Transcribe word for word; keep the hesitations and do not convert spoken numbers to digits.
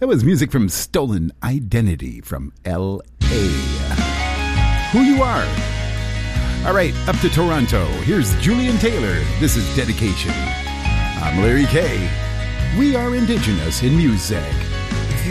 That was music from Stolen Identity from L A. Who You Are. All right, up to Toronto. Here's Julian Taylor. This is Dedication. I'm Larry Kay. We are Indigenous in Music.